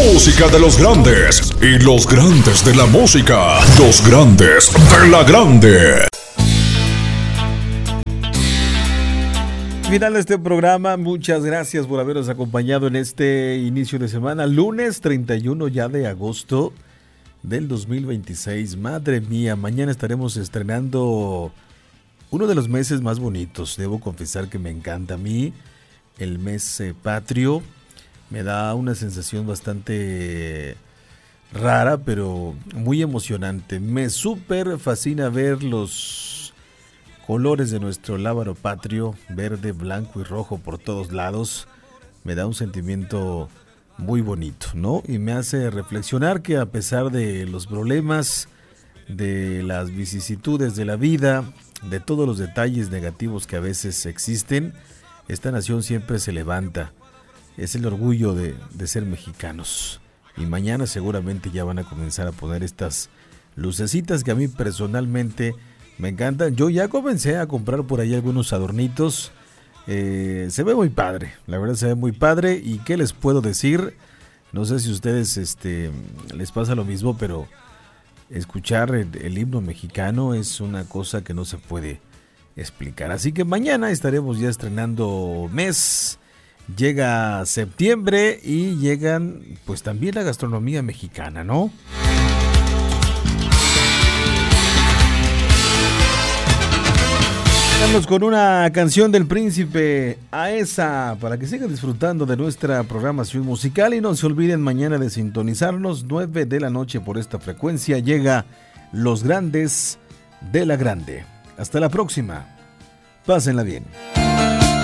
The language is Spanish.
música de los grandes y los grandes de la música. Los grandes de la grande. Final de este programa, muchas gracias por habernos acompañado en este inicio de semana, lunes 31 ya de agosto del 2026. Madre mía, mañana estaremos estrenando uno de los meses más bonitos. Debo confesar que me encanta a mí el mes patrio. Me da una sensación bastante rara, pero muy emocionante. Me súper fascina ver los colores de nuestro lábaro patrio, verde, blanco y rojo por todos lados. Me da un sentimiento muy bonito, ¿no? Y me hace reflexionar que a pesar de los problemas, de las vicisitudes de la vida, de todos los detalles negativos que a veces existen, esta nación siempre se levanta. Es el orgullo de ser mexicanos. Y mañana seguramente ya van a comenzar a poner estas lucecitas que a mí personalmente me encantan. Yo ya comencé a comprar por ahí algunos adornitos. Se ve muy padre, la verdad se ve muy padre. ¿Y qué les puedo decir? No sé si a ustedes les pasa lo mismo, pero escuchar el himno mexicano es una cosa que no se puede explicar. Así que mañana estaremos ya estrenando mes. Llega septiembre y llegan pues también la gastronomía mexicana, ¿no? Vamos con una canción del Príncipe Aesa para que sigan disfrutando de nuestra programación musical y no se olviden mañana de sintonizarnos 9 de la noche por esta frecuencia. Llega Los Grandes de la Grande. Hasta la próxima. Pásenla bien.